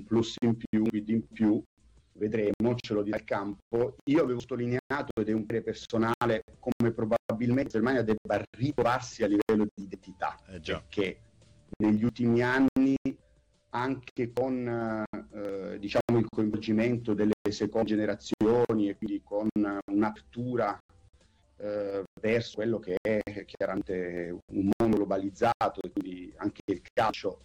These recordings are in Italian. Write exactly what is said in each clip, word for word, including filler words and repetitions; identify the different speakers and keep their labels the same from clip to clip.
Speaker 1: plus in più, un quid in più, vedremo, ce lo dirà il campo. Io avevo sottolineato, ed è un parere personale, come probabilmente la Germania debba ritrovarsi a livello di identità,
Speaker 2: eh già.
Speaker 1: perché negli ultimi anni, anche con eh, diciamo il coinvolgimento delle seconde generazioni e quindi con un'apertura eh, verso quello che è chiaramente un mondo globalizzato, e quindi anche il calcio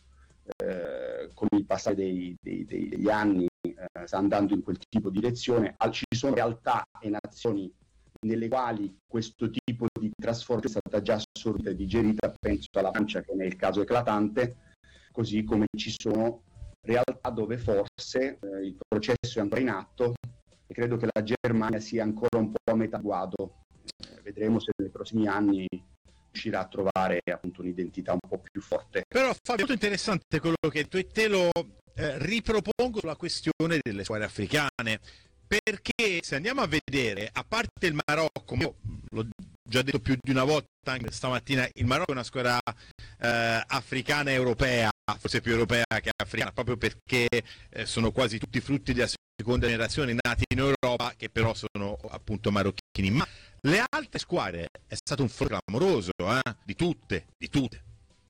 Speaker 1: eh, con il passare dei, dei, dei, degli anni eh, sta andando in quel tipo di direzione. Ci sono realtà e nazioni nelle quali questo tipo di trasformazione è stata già assorbita e digerita, penso alla Francia, che ne è il caso eclatante, così come ci sono realtà dove forse eh, il processo è ancora in atto, e credo che la Germania sia ancora un po' a metà guado. Eh, vedremo se nei prossimi anni riuscirà a trovare appunto un'identità un po' più forte.
Speaker 2: Però Fabio, molto interessante quello che tu e te lo eh, ripropongo sulla questione delle squadre africane, perché se andiamo a vedere, a parte il Marocco, io l'ho già detto più di una volta anche stamattina, il Marocco è una squadra eh, africana e europea, forse più europea che africana, proprio perché eh, sono quasi tutti frutti della seconda generazione nati in Europa, che però sono appunto marocchini. Ma le altre squadre è stato un fronte clamoroso, eh? di tutte, di tutte.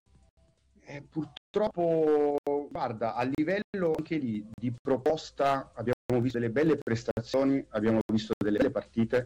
Speaker 1: Eh, purtroppo, guarda, a livello anche lì di proposta abbiamo visto delle belle prestazioni, abbiamo visto delle belle partite,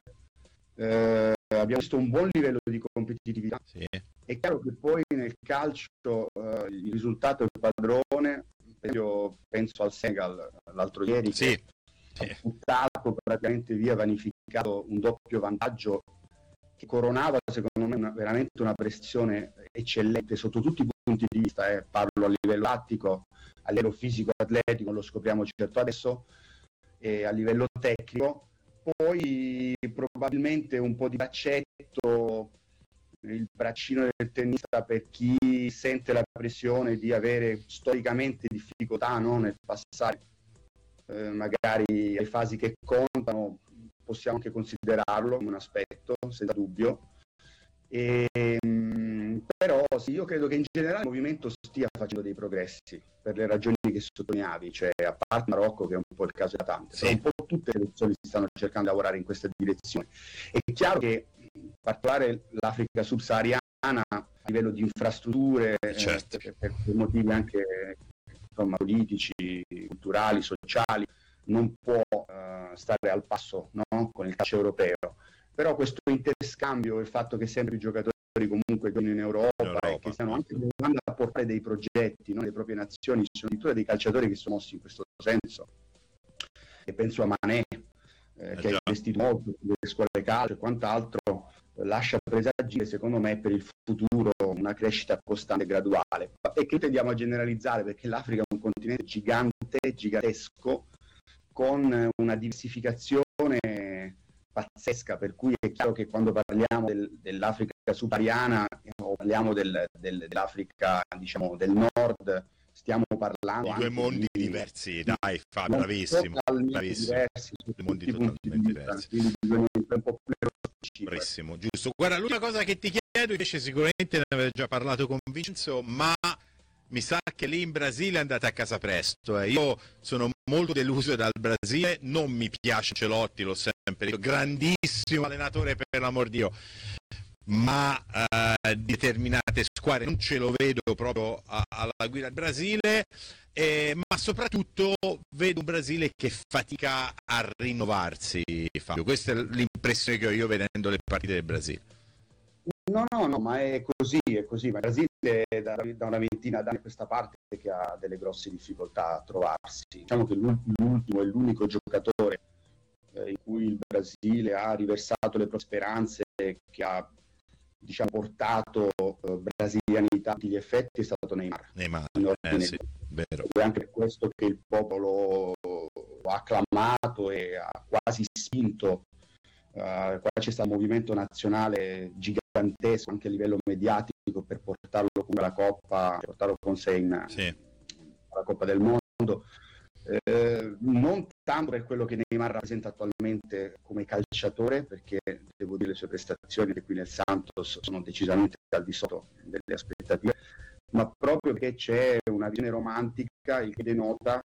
Speaker 1: eh, abbiamo visto un buon livello di competitività.
Speaker 2: Sì.
Speaker 1: È chiaro che poi nel calcio eh, il risultato è il padrone. Io penso al Senegal l'altro ieri,
Speaker 2: sì.
Speaker 1: che ha buttato praticamente via, vanificato un doppio vantaggio che coronava secondo me una, veramente una prestazione eccellente sotto tutti i punti di vista, eh. Parlo a livello tattico, a livello fisico-atletico, lo scopriamo certo adesso, e a livello tecnico. Poi probabilmente un po' di braccetto, il braccino del tennista per chi sente la pressione di avere storicamente difficoltà, no, nel passare eh, magari alle fasi che contano, possiamo anche considerarlo come un aspetto, senza dubbio. E, mh, però sì, io credo che in generale il movimento stia facendo dei progressi per le ragioni che sottolineavi, cioè a parte Marocco, che è un po' il caso eclatante, sì. Però un po' tutte le nazioni stanno cercando di lavorare in questa direzione. È chiaro che in particolare l'Africa subsahariana a livello di infrastrutture,
Speaker 2: certo.
Speaker 1: eh, per, per motivi anche insomma, politici, culturali, sociali, non può uh, stare al passo, no? Con il calcio europeo. Però questo interscambio, il fatto che sempre i giocatori comunque giocano in Europa, in Europa e che stiano anche provando a portare dei progetti, no? Le proprie nazioni, ci sono addirittura dei calciatori che sono mossi in questo senso, e penso a Mané, eh, che ha investito molto sulle scuole calcio e quant'altro, lascia presagire secondo me per il futuro una crescita costante e graduale. E che tendiamo a generalizzare, perché l'Africa è un continente gigante, gigantesco, con una diversificazione pazzesca, per cui è chiaro che quando parliamo del, dell'Africa subsahariana o parliamo del, del, dell'Africa diciamo del nord, stiamo parlando
Speaker 2: di due mondi
Speaker 1: di,
Speaker 2: diversi, dai Fabio, bravissimo, bravissimo.
Speaker 1: Diversi,
Speaker 2: due mondi totalmente diversi. Un
Speaker 1: po' più
Speaker 2: bravissimo, giusto. Guarda, l'unica cosa che ti chiedo, invece sicuramente ne avevo già parlato con Vincenzo, ma mi sa che lì in Brasile andate a casa presto, eh. Io sono molto deluso dal Brasile, non mi piace Ancelotti, l'ho sempre detto, grandissimo allenatore per l'amor di Dio, ma eh, determinate squadre non ce lo vedo proprio a, alla guida del Brasile, eh, ma soprattutto vedo un Brasile che fatica a rinnovarsi, Fabio. Questa è l'impressione che ho io vedendo le partite del Brasile.
Speaker 1: No, no, no, ma è così, è così. Ma il Brasile è da, da una ventina d'anni a questa parte che ha delle grosse difficoltà a trovarsi. Diciamo che l'ultimo è l'unico giocatore eh, in cui il Brasile ha riversato le proprie speranze, che ha diciamo portato eh, brasilianità a tutti gli effetti, è stato Neymar.
Speaker 2: Neymar, eh, sì, vero.
Speaker 1: È anche per questo che il popolo lo ha acclamato e ha quasi spinto. Uh, qua c'è stato un movimento nazionale gigantesco anche a livello mediatico per portarlo con la Coppa, portarlo con sé in,
Speaker 2: sì.
Speaker 1: alla Coppa del Mondo, eh, non tanto per quello che Neymar rappresenta attualmente come calciatore, perché devo dire le sue prestazioni qui nel Santos sono decisamente al di sotto delle aspettative, ma proprio perché c'è una visione romantica, il che denota